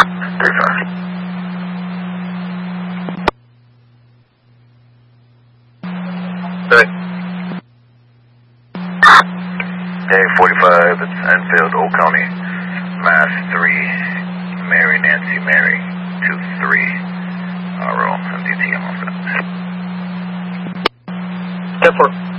Good. Day 45, it's Enfield, Old County, Mass 3, Mary, Nancy, Mary, 2-3, RO, MDT, I'm off that. 10-4.